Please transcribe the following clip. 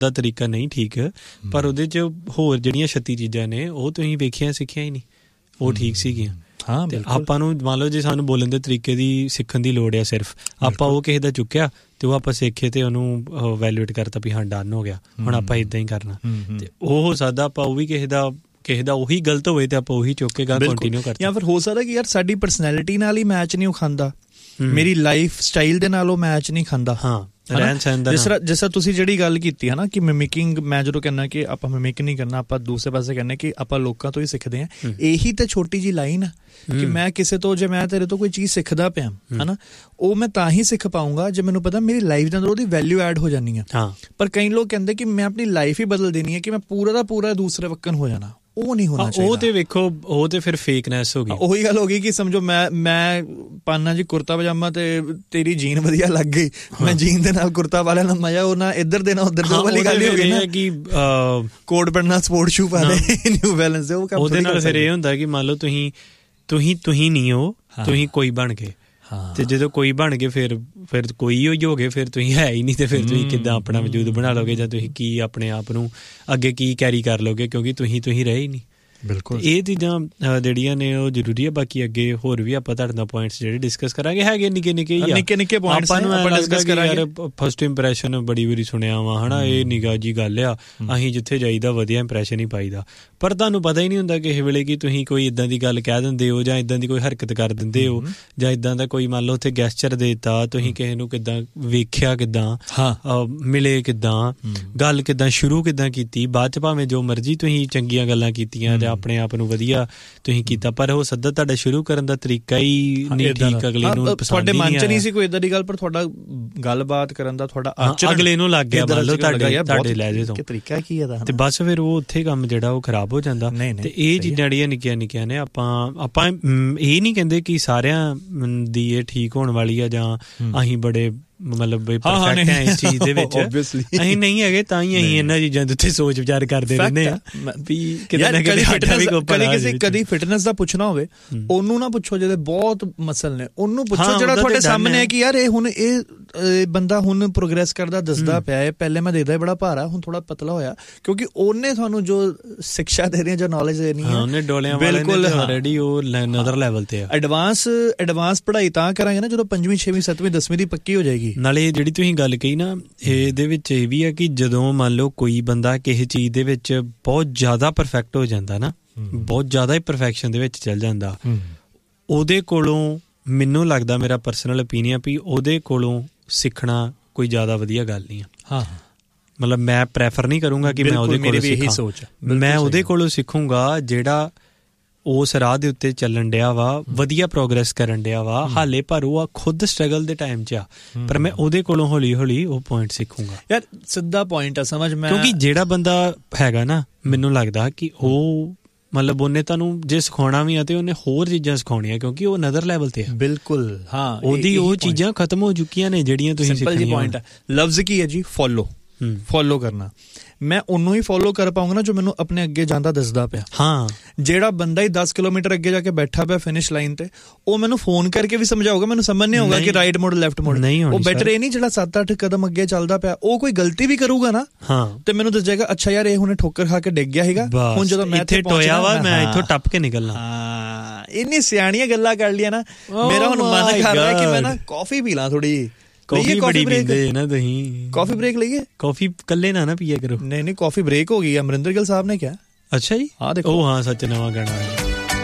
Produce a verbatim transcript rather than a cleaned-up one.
ਦਾ ਤਰੀਕਾ ਨਹੀਂ ਠੀਕ, ਪਰ ਉਹਦੇ 'ਚ ਹੋਰ ਜਿਹੜੀਆਂ ਛੱਤੀ ਚੀਜ਼ਾਂ ਨੇ ਉਹ ਤੁਸੀਂ ਵੇਖੀਆਂ ਸਿੱਖੀਆਂ ਹੀ ਨਹੀਂ, ਉਹ ਠੀਕ ਸੀਗੀਆਂ। ਹਾਂ, ਆਪਾਂ ਨੂੰ ਮੰਨ ਲਓ ਜੇ ਸਾਨੂੰ ਬੋਲਣ ਦੇ ਤਰੀਕੇ ਦੀ ਸਿੱਖਣ ਦੀ ਲੋੜ ਆ, ਸਿਰਫ ਆਪਾਂ ਉਹ ਕਿਸੇ ਦਾ ਚੁੱਕਿਆ ਤੇ ਉਹ ਆਪਾਂ ਸਿੱਖੇ ਤੇ ਉਹਨੂੰ ਵੈਲਿਊਏਟ ਕਰਤਾ ਵੀ ਹਾਂ ਡਨ ਹੋ ਗਿਆ, ਹੁਣ ਆਪਾਂ ਇੱਦਾਂ ਹੀ ਕਰਨਾ। ਤੇ ਉਹ ਹੋ ਸਕਦਾ ਆਪਾਂ ਉਹ ਵੀ ਕਿਸੇ ਦਾ ਕਿਸੇ ਦਾ ਉਹੀ ਗਲਤ ਹੋਵੇ ਤੇ ਆਪਾਂ ਉਹੀ ਚੁੱਕ ਕੇ ਗਾ ਕੰਟੀਨਿਊ ਕਰਦੇ, ਜਾਂ ਫਿਰ ਹੋ ਸਕਦਾ ਕਿ ਯਾਰ ਸਾਡੀ ਪਰਸਨੈਲਿਟੀ ਨਾਲ ਹੀ ਮੈਚ ਨਹੀਂ ਉਹ ਖਾਂਦਾ, ਮੇਰੀ ਲਾਈਫ ਸਟਾਈਲ ਦੇ ਨਾਲ ਉਹ ਮੈਚ ਨਹੀਂ ਖਾਂਦਾ। ਹਾਂ, ਜਿਸ ਤਰ੍ਹਾਂ ਜਿਸ ਤਰ੍ਹਾਂ ਤੁਸੀਂ ਜਿਹੜੀ ਗੱਲ ਕੀਤੀ ਹੈ ਨਾ ਕਿ ਮਿਮਿਕਿੰਗ, ਮੈਂ ਜਦੋਂ ਕਹਿੰਦਾ ਕਿ ਆਪਾਂ ਮਿਮਿਕ ਨਹੀਂ ਕਰਨਾ, ਆਪਾਂ ਦੂਸਰੇ ਪਾਸੇ ਕਹਿੰਦੇ ਕਿ ਆਪਾਂ ਲੋਕਾਂ ਤੋਂ ਹੀ ਸਿੱਖਦੇ ਹਾਂ, ਇਹੀ ਤਾਂ ਛੋਟੀ ਜਿਹੀ ਲਾਈਨ ਆ ਕਿ ਮੈਂ ਕਿਸੇ ਤੋਂ, ਜੇ ਮੈਂ ਤੇਰੇ ਤੋਂ ਕੋਈ ਚੀਜ਼ ਸਿੱਖਦਾ ਪਿਆ ਹਨਾ, ਉਹ ਮੈਂ ਤਾਂ ਹੀ ਸਿੱਖ ਪਾਊਂਗਾ ਜੇ ਮੈਨੂੰ ਪਤਾ ਮੇਰੀ ਲਾਈਫ ਦੇ ਅੰਦਰ ਉਹਦੀ ਵੈਲਿਊ ਐਡ ਹੋ ਜਾਣੀ ਆ। ਪਰ ਕਈ ਲੋਕ ਕਹਿੰਦੇ ਕਿ ਮੈਂ ਆਪਣੀ ਲਾਈਫ ਹੀ ਬਦਲ ਦੇਣੀ ਹੈ, ਕਿ ਮੈਂ ਪੂਰਾ ਦਾ ਪੂਰਾ ਦੂਸਰੇ ਵਕਨ ਹੋ ਜਾਣਾ, ਉਹ ਨਹੀਂ ਹੋਣਾ ਚਾਹੀਦਾ। ਉਹ ਤੇ ਵੇਖੋ, ਉਹ ਤੇ ਫਿਰ ਫੇਕਨੈਸ ਹੋ ਗਈ। ਉਹੀ ਗੱਲ ਹੋ ਗਈ ਕਿ ਸਮਝੋ ਮੈਂ ਮੈਂ ਪਾਨਾ ਜੀ ਕੁਰਤਾ ਪਜਾਮਾ ਤੇ ਤੇਰੀ ਜੀਨ ਵਧੀਆ ਲੱਗ ਗਈ, ਮੈਂ ਜੀਨ ਦੇ ਨਾਲ ਕੁਰਤਾ ਵਾਲਿਆਂ ਨਾਲ ਮਜ਼ਾ ਉਹ ਨਾ ਇੱਧਰ ਦੇ ਨਾ ਉੱਧਰ ਦੇ ਵਾਲੀ ਗੱਲ ਹੋ ਗਈ ਨਾ ਕਿ ਕੋਟ ਪੈਂਟ ਨਾਲ ਸਪੋਰਟ ਸ਼ੂ ਪਾ ਦੇ, ਨਿਊ ਬੈਲੈਂਸ ਦੇ, ਉਹਦੇ ਨਾਲ ਫਿਰ ਇਹ ਹੁੰਦਾ ਕਿ ਮੰਨ ਲਓ ਤੁਸੀਂ ਤੁਸੀਂ ਤੁਸੀਂ ਨਹੀਂ ਹੋ, ਤੁਸੀਂ ਕੋਈ ਬਣ ਗਏ, ਤੇ ਜਦੋਂ ਕੋਈ ਬਣ ਗਏ ਫਿਰ ਫਿਰ ਕੋਈ ਹੋਈ ਹੋ ਗਏ, ਫਿਰ ਤੁਸੀਂ ਹੈ ਹੀ ਨਹੀਂ, ਤੇ ਫਿਰ ਤੁਸੀਂ ਕਿੱਦਾਂ ਆਪਣਾ ਵਜੂਦ ਬਣਾ ਲਓਗੇ, ਜਾਂ ਤੁਸੀਂ ਕੀ ਆਪਣੇ ਆਪ ਨੂੰ ਅੱਗੇ ਕੀ ਕੈਰੀ ਕਰ ਲਓਗੇ, ਕਿਉਂਕਿ ਤੁਸੀਂ ਤੁਸੀਂ ਰਹੇ ਹੀ ਨਹੀਂ। ਬਿਲਕੁਲ, ਇਹ ਚੀਜ਼ਾਂ ਜਿਹੜੀਆਂ ਨੇ ਉਹ ਜ਼ਰੂਰੀ ਆ। ਬਾਕੀ ਅੱਗੇ ਹੋਰ ਵੀ ਆਪਾਂ ਤੁਹਾਡੇ ਨਾਲ ਪੁਆਇੰਟਸ ਜਿਹੜੇ ਡਿਸਕਸ ਕਰਾਂਗੇ, ਹੈਗੇ ਨਿੱਕੇ ਨਿੱਕੇ ਹੀ ਨਿੱਕੇ ਨਿੱਕੇ ਪੁਆਇੰਟਸ ਆਪਾਂ ਨੂੰ ਡਿਸਕਸ ਕਰਾਂਗੇ। ਯਾਰ ਫਸਟ ਇੰਪ੍ਰੈਸ਼ਨ ਬੜੀ ਵਾਰੀ ਸੁਣਿਆ ਵਾ ਹਨਾ, ਇਹ ਨਿੱਘਾ ਜੀ ਗੱਲ ਆ, ਅਸੀਂ ਜਿੱਥੇ ਜਾਈਦਾ ਵਧੀਆ ਇੰਪ੍ਰੈਸ਼ਨ ਹੀ ਪਾਈਦਾ, ਪਰ ਤੁਹਾਨੂੰ ਪਤਾ ਹੀ ਨਹੀਂ ਹੁੰਦਾ ਕਿਸੇ ਵੇਲੇ ਕਿ ਤੁਸੀਂ ਕੋਈ ਇੱਦਾਂ ਦੀ ਗੱਲ ਕਹਿ ਦਿੰਦੇ ਹੋ, ਜਾਂ ਇੱਦਾਂ ਦੀ ਕੋਈ ਹਰਕਤ ਕਰ ਦਿੰਦੇ ਹੋ, ਜਾਂ ਇੱਦਾਂ ਦਾ ਕੋਈ ਮੰਨ ਲਓ ਉੱਥੇ ਗੈਸਚਰ ਦੇ ਦਿੱਤਾ, ਤੁਸੀਂ ਕਿਸੇ ਨੂੰ ਕਿੱਦਾਂ ਵੇਖਿਆ, ਕਿੱਦਾਂ ਮਿਲੇ, ਕਿੱਦਾਂ ਗੱਲ ਕਿੱਦਾਂ ਸ਼ੁਰੂ ਕਿੱਦਾਂ ਕੀਤੀ, ਬਾਅਦ 'ਚ ਭਾਵੇਂ ਜੋ ਮਰਜ਼ੀ ਤੁਸੀਂ ਚੰਗੀਆਂ ਗੱਲਾਂ ਕੀਤੀਆਂ ਤੇ ਆਪਣੇ ਆਪ ਨੂੰ ਵਧੀਆ ਤੁਸੀਂ ਕੀਤਾ, ਪਰ ਉਹ ਸੱਦਾ ਤੁਹਾਡਾ ਸ਼ੁਰੂ ਕਰਨ ਦਾ ਤਰੀਕਾ ਹੀ ਨਹੀਂ ਠੀਕ, ਅਗਲੇ ਨੂੰ ਤੁਹਾਡੇ ਮਨ 'ਚ ਨਹੀਂ ਸੀ ਕੋਈ ਏਦਾਂ ਦੀ ਗੱਲ, ਪਰ ਤੁਹਾਡਾ ਗੱਲਬਾਤ ਕਰਨ ਦਾ ਤੁਹਾਡਾ ਆਚਰਣ ਅਗਲੇ ਨੂੰ ਲੱਗ ਗਿਆ, ਮੰਨ ਲਓ ਤੁਹਾਡੇ ਤੁਹਾਡੇ ਲਹਿਜੇ ਤੋਂ ਤਰੀਕਾ ਕੀ ਹੈ, ਤੇ ਬਸ ਫਿਰ ਉਹ ਉੱਥੇ ਕੰਮ ਜਿਹੜਾ ਉਹ ਖਰਾਬ ਹੋ ਜਾਂਦਾ। ਤੇ ਇਹ ਚੀਜ਼ਾਂ ਜਿਹੜੀਆਂ ਨਿੱਕੀਆਂ ਨਿੱਕੀਆਂ ਨੇ, ਆਪਾਂ ਆਪਾਂ ਇਹ ਨਹੀਂ ਕਹਿੰਦੇ ਕਿ ਸਾਰਿਆਂ ਦੀ ਇਹ ਠੀਕ ਹੋਣ ਵਾਲੀ ਆ, ਜਾਂ ਅਸੀਂ ਬੜੇ ਮਤਲਬ ਪਰਫੈਕਟ ਹੈ ਇਸ ਚੀਜ਼ ਦੇ ਵਿੱਚ, ਅਸੀਂ ਨਹੀਂ ਹੈਗੇ, ਤਾਂ ਹੀ ਅਸੀਂ ਇਹਨਾਂ ਚੀਜ਼ਾਂ ਦੇ ਉੱਤੇ ਸੋਚ ਵਿਚਾਰ ਕਰਦੇ ਰਹਿੰਦੇ ਆ ਵੀ ਕਦੀ ਫਿਟਨੈਸ ਦਾ ਪੁੱਛਣਾ ਹੋਵੇ, ਉਹਨੂੰ ਨਾ ਪੁੱਛੋ ਜਿਹਦੇ ਬਹੁਤ ਮਸਲ ਨੇ, ਉਹਨੂੰ ਪੁੱਛੋ ਜਿਹੜਾ ਤੁਹਾਡੇ ਸਾਹਮਣੇ ਹੈ ਕਿ ਯਾਰ ਇਹ ਹੁਣ ਇਹ ਬੰਦਾ ਹੁਣ ਪ੍ਰੋਗਰੈਸ ਕਰਦਾ ਦੱਸਦਾ ਪਿਆ ਹੈ, ਪਹਿਲੇ ਮੈਂ ਦੇਖਦਾ ਬੜਾ ਭਾਰਾ, ਹੁਣ ਥੋੜਾ ਪਤਲਾ ਹੋਇਆ, ਕਿਉਂਕਿ ਉਹਨੇ ਤੁਹਾਨੂੰ ਜੋ ਸਿੱਖਿਆ ਦੇ ਰਹੀ ਹੈ, ਜੋ ਨੌਲੇਜ ਦੇਣੀ ਹੈ, ਉਹਨੇ ਡੋਲਿਆਂ ਬਿਲਕੁਲ ਆਲਰੇਡੀ ਉਹ ਅਨਦਰ ਲੈਵਲ ਤੇ ਆ। ਐਡਵਾਂਸ ਐਡਵਾਂਸ ਪੜ੍ਹਾਈ ਤਾਂ ਕਰਾਂਗੇ ਨਾ ਜਦੋਂ ਪੰਜਵੀਂ ਛੇਵੀਂ ਸੱਤਵੀਂ ਦਸਵੀਂ ਦੀ ਪੱਕੀ ਹੋ ਜਾਏਗੀ। ਨਾਲੇ ਜਿਹੜੀ ਤੁਸੀਂ ਗੱਲ ਕਹੀ ਨਾ, ਇਹਦੇ ਵਿੱਚ ਇਹ ਵੀ ਹੈ ਕਿ ਜਦੋਂ ਮੰਨ ਲਓ ਕੋਈ ਬੰਦਾ ਕਿਸੇ ਚੀਜ਼ ਦੇ ਵਿੱਚ ਬਹੁਤ ਜ਼ਿਆਦਾ ਪਰਫੈਕਟ ਹੋ ਜਾਂਦਾ ਨਾ, ਬਹੁਤ ਜ਼ਿਆਦਾ ਹੀ ਪਰਫੈਕਸ਼ਨ ਦੇ ਵਿੱਚ ਚੱਲ ਜਾਂਦਾ, ਉਹਦੇ ਕੋਲੋਂ ਮੈਨੂੰ ਲੱਗਦਾ, ਮੇਰਾ ਪਰਸਨਲ ਓਪੀਨੀਅਨ ਵੀ ਉਹਦੇ ਕੋਲੋਂ ਸਿੱਖਣਾ ਕੋਈ ਜ਼ਿਆਦਾ ਵਧੀਆ ਗੱਲ ਨਹੀਂ ਆ। ਹਾਂ, ਮਤਲਬ ਮੈਂ ਪ੍ਰੈਫਰ ਨਹੀਂ ਕਰੂੰਗਾ ਕਿ ਮੈਂ ਉਹਦੇ ਕੋਲੋਂ ਸਿੱਖਾਂ, ਮੈਂ ਉਹਦੇ ਕੋਲੋਂ ਸਿੱਖੂੰਗਾ ਜਿਹੜਾ ਉਸ ਰਾਹ ਦੇ ਉੱਤੇ ਚੱਲਣ ਡਿਆ ਵਾ, ਵਧੀਆ ਪ੍ਰੋਗਰੈਸ ਕਰਨ ਡਿਆ ਵਾ ਹਾਲੇ, ਪਰ ਉਹ ਖੁਦ ਸਟਰਗਲ ਦੇ ਟਾਈਮ 'ਚ ਆ, ਪਰ ਮੈਂ ਉਹਦੇ ਕੋਲੋਂ ਹੌਲੀ ਹੌਲੀ ਉਹ ਪੁਆਇੰਟ ਸਿੱਖੂੰਗਾ। ਯਾਰ ਸਿੱਧਾ ਪੁਆਇੰਟ ਆ, ਸਮਝ ਮੈਂ, ਕਿਉਂਕਿ ਜਿਹੜਾ ਬੰਦਾ ਹੈਗਾ ਨਾ, ਮੈਨੂੰ ਲੱਗਦਾ ਕਿ ਉਹ ਮਤਲਬ ਉਹਨੇ ਤੁਹਾਨੂੰ ਜੇ ਸਿਖਾਉਣਾ ਵੀ ਆ ਤੇ ਉਹਨੇ ਹੋਰ ਚੀਜ਼ਾਂ ਸਿਖਾਉਣੀਆਂ, ਕਿਉਂਕਿ ਉਹ ਨਦਰ ਲੈਵਲ ਤੇ ਆ। ਬਿਲਕੁਲ, ਹਾਂ, ਉਹਦੀ ਉਹ ਚੀਜ਼ਾਂ ਖਤਮ ਹੋ ਚੁੱਕੀਆਂ ਨੇ ਜਿਹੜੀਆਂ ਤੁਸੀਂ ਸਿੱਖਣੀਆਂ। ਪੁਆਇੰਟ ਆ, ਲਫ਼ਜ਼ ਕੀ ਹੈ ਜੀ, ਫੋਲੋ ਫੋਲੋ ਕਰਨਾ। ਮੈਂ ਉਹਨੂੰ ਹੀ ਫੋਲੋ ਕਰ ਪਾਊਂਗਾ ਨਾ ਜੋ ਮੈਨੂੰ ਆਪਣੇ ਅੱਗੇ ਜਾਂਦਾ ਦੱਸਦਾ ਪਿਆ। ਹਾਂ, ਜਿਹੜਾ ਬੰਦਾ ਹੀ ਦਸ ਕਿਲੋਮੀਟਰ ਅੱਗੇ ਜਾ ਕੇ ਬੈਠਾ ਪਿਆ ਫਿਨਿਸ਼ ਲਾਈਨ ਤੇ, ਉਹ ਮੈਨੂੰ ਫੋਨ ਕਰਕੇ ਵੀ ਸਮਝਾਊਗਾ, ਮੈਨੂੰ ਸਮਝ ਨਹੀਂ ਆਊਗਾ ਕਿ ਰਾਈਟ ਮੋੜ ਲੈਫਟ ਮੋੜ ਨਹੀਂ। ਉਹ ਬੈਟਰ ਇਹ ਨਹੀਂ ਜਿਹੜਾ ਸੱਤ ਅੱਠ ਕਦਮ ਅੱਗੇ ਚੱਲਦਾ ਪਿਆ, ਉਹ ਕੋਈ ਗਲਤੀ ਵੀ ਕਰੂਗਾ ਨਾ, ਹਾਂ, ਤੇ ਮੈਨੂੰ ਦੱਸ ਜਾਏਗਾ ਅੱਛਾ ਯਾਰ ਇਹ ਹੁਣੇ ਠੋਕਰ ਖਾ ਕੇ ਡਿੱਗ ਗਿਆ ਸੀਗਾ, ਹੁਣ ਜਦੋਂ ਮੈਂ ਇੱਥੇ ਟੋਇਆ ਵਾ ਮੈਂ ਇੱਥੋਂ ਟੱਪ ਕੇ ਨਿਕਲਣਾ। ਹਾਂ, ਇੰਨੀ ਸਿਆਣੀਆਂ ਗੱਲਾਂ ਕਰ ਲਈਆਂ ਨਾ, ਮੇਰਾ ਹੁਣ ਮਨ ਕਰ ਰਿਹਾ ਕਿ ਮੈਂ ਨਾ ਕਾਫੀ ਪੀ ਲਾਂ ਥੋੜੀ। ਕਾਫੀ ਬੜੀ ਪੀਂਦੇ ਨਾ ਤੁਸੀਂ, ਕਾਫੀ ਬ੍ਰੇਕ ਲਈਏ? ਕਾਫੀ ਕੱਲੇ ਨਾ ਨਾ ਪੀਆ ਕਰੋ। ਨਹੀਂ ਨਹੀਂ, ਕਾਫੀ ਬ੍ਰੇਕ ਹੋ ਗਈ, ਅਮਰਿੰਦਰ ਗਿੱਲ ਸਾਹਿਬ ਨੇ ਕਿਹਾ। ਅੱਛਾ ਜੀ, ਹਾਂ ਦੇਖੋ, ਉਹ ਹਾਂ ਸੱਚ, ਨਵਾਂ ਗਾਣਾ